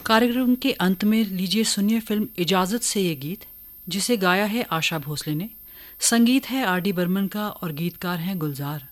कार्यक्रम के अंत में लीजिए सुनिए फिल्म इजाजत से ये गीत, जिसे गाया है आशा भोसले ने। संगीत है आर डी बर्मन का और गीतकार हैं गुलजार।